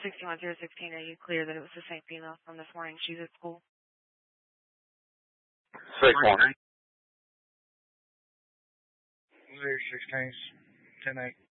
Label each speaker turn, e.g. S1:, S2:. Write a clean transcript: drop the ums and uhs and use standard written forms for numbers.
S1: 61016, are you clear that it was the same female from this morning? She's at school?
S2: 6-1.
S3: 016, 10-8.